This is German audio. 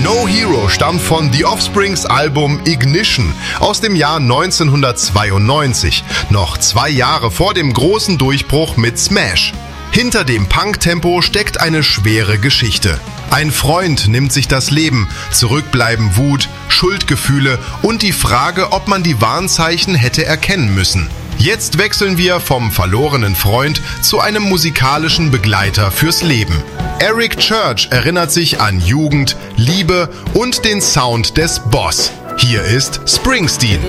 No Hero stammt von The Offsprings Album Ignition aus dem Jahr 1992, noch 2 Jahre vor dem großen Durchbruch mit Smash. Hinter dem Punk-Tempo steckt eine schwere Geschichte. Ein Freund nimmt sich das Leben, zurückbleiben Wut, Schuldgefühle und die Frage, ob man die Warnzeichen hätte erkennen müssen. Jetzt wechseln wir vom verlorenen Freund zu einem musikalischen Begleiter fürs Leben. Eric Church erinnert sich an Jugend, Liebe und den Sound des Boss. Hier ist Springsteen.